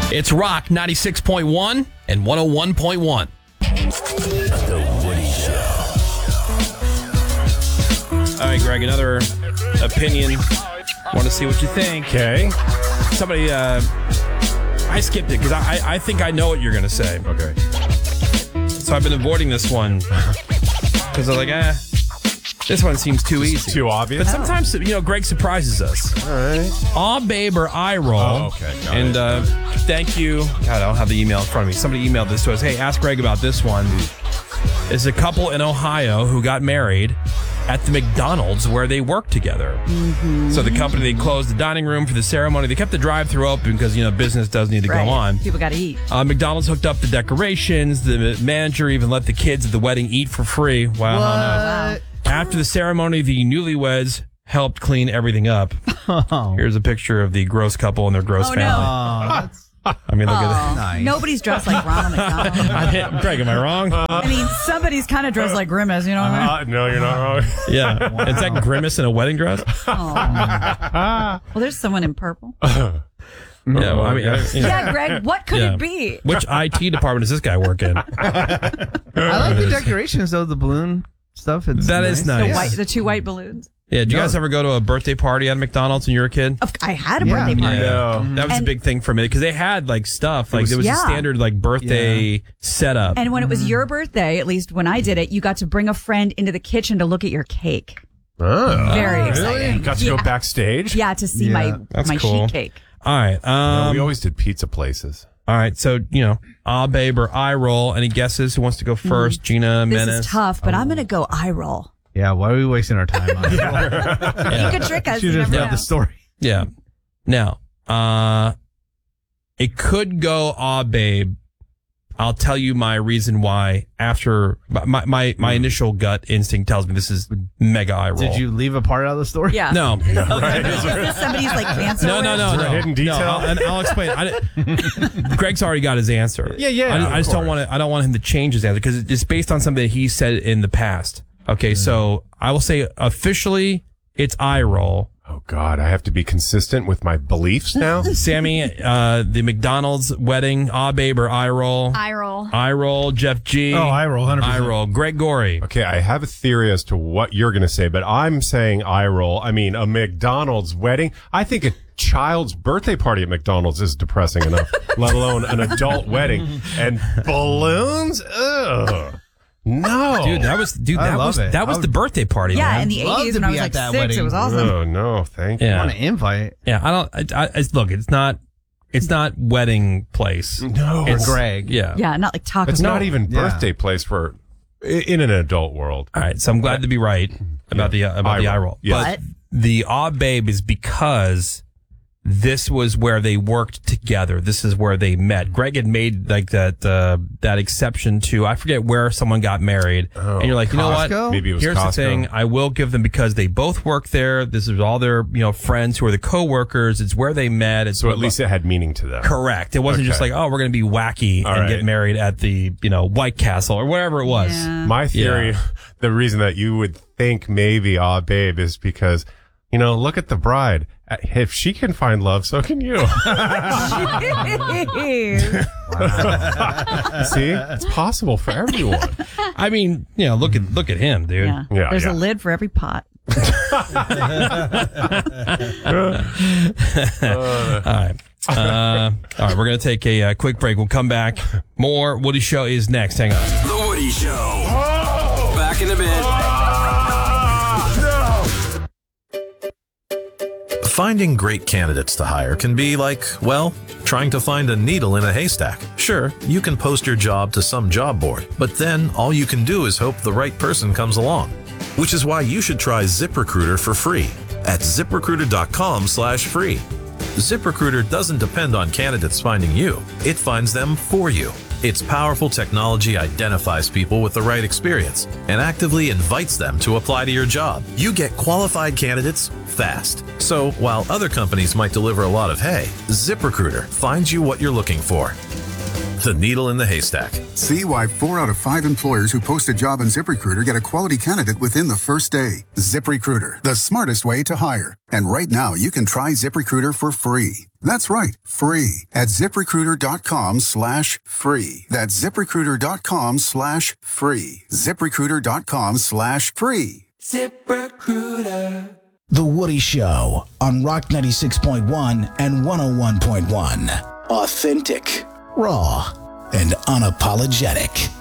It's Rock 96.1 and 101.1. The Woody Show. All right, Greg, another opinion. Want to see what you think. Okay. Somebody, I skipped it because I think I know what you're going to say. Okay. So I've been avoiding this one because I'm like, this one seems too easy. Too obvious. But sometimes, Greg surprises us. All right. Aw, babe, or eye roll. Oh, okay. Got and thank you. God, I don't have the email in front of me. Somebody emailed this to us. Hey, ask Greg about this one. It's a couple in Ohio who got married at the McDonald's where they worked together. Mm-hmm. So the company, they closed the dining room for the ceremony. They kept the drive-thru open because, business does need to go on. People got to eat. McDonald's hooked up the decorations. The manager even let the kids at the wedding eat for free. Wow. Wow. After the ceremony, the newlyweds helped clean everything up. Here's a picture of the gross couple and their gross family. No. I mean, look at that. Nice. Nobody's dressed like Ronald McDonald. Greg, am I wrong? I mean, somebody's kind of dressed like Grimace, you know what I mean? No, you're not wrong. Yeah. Wow. Is that Grimace in a wedding dress? Well, there's someone in purple. Yeah, well, I mean, Yeah, Greg, what could it be? Which IT department does this guy work in? I like the decorations, though, the balloon stuff. That is nice. The two white balloons. Yeah, did you guys ever go to a birthday party at McDonald's when you were a kid? I had a birthday party. Yeah. That was a big thing for me because they had stuff. There was a standard birthday setup. And when it was your birthday, at least when I did it, you got to bring a friend into the kitchen to look at your cake. Oh, Very really? exciting. Got to go backstage? Yeah, to see my cool. sheet cake. All right. We always did pizza places. All right. So, ah, babe, or eye roll. Any guesses? Who wants to go first? Gina, Menace? This is tough, but I'm going to go eye roll. Yeah, why are we wasting our time on it? You could trick us. You just know the story. Yeah. Now, it could go, ah, babe. I'll tell you my reason why after my initial gut instinct tells me this is mega eye roll. Did you leave a part out of the story? Yeah. No. Is this somebody's cancer? No. Hidden detail. No, and I'll explain. Greg's already got his answer. Yeah. I just don't want to. I don't want him to change his answer because it's based on something that he said in the past. Okay, so I will say officially it's eye roll. Oh, God, I have to be consistent with my beliefs now? Sammy, the McDonald's wedding, ah, babe, or eye roll? Eye roll. Eye roll. Jeff G. Oh, eye roll, 100%. Eye roll. Greg Gorey. Okay, I have a theory as to what you're going to say, but I'm saying eye roll. I mean, a McDonald's wedding. I think a child's birthday party at McDonald's is depressing enough, let alone an adult wedding. And balloons? Ugh. No. Dude, that was the birthday party, Yeah, man. in the love 80s to when I be was at like that 6, wedding. it was awesome. Oh, no, thank you. Yeah. I want to invite. Yeah, look, it's not wedding place. No. It's Greg. Yeah. Yeah, not like Taco It's Bell. not even birthday place for in an adult world. All right, so I'm glad to be right about the eye roll. Yes. But the ah, babe is because this was where they worked together. This is where they met. Greg had made that exception to, I forget where someone got married. And you're like, you know what? Costco? Maybe it was Here's Costco. the thing. I will give them because they both work there. This is all their, friends who are the coworkers. It's where they met. It's So at least it had meaning to them. correct. It wasn't just Okay. like, oh, we're going to be wacky All and right. get married at the, White Castle or whatever it was. Yeah. My theory, the reason that you would think maybe, ah, babe, is because, look at the bride. If she can find love, so can you. See? It's possible for everyone. I mean, look at him, dude. Yeah. Yeah, There's yeah. a lid for every pot. All right. All right, we're going to take a quick break. We'll come back. More Woody Show is next. Hang on. The Woody Show. Back in a bit. Finding great candidates to hire can be like, well, trying to find a needle in a haystack. Sure, you can post your job to some job board, but then all you can do is hope the right person comes along. Which is why you should try ZipRecruiter for free at ZipRecruiter.com/free. ZipRecruiter doesn't depend on candidates finding you. It finds them for you. Its powerful technology identifies people with the right experience and actively invites them to apply to your job. You get qualified candidates fast. So while other companies might deliver a lot of hay, ZipRecruiter finds you what you're looking for. The needle in the haystack. See why 4 out of 5 employers who post a job on ZipRecruiter get a quality candidate within the first day. ZipRecruiter, the smartest way to hire. And right now, you can try ZipRecruiter for free. That's right, free at ZipRecruiter.com/free. That's ZipRecruiter.com/free. ZipRecruiter.com/free. ZipRecruiter. The Woody Show on Rock 96.1 and 101.1. Authentic, raw, and unapologetic.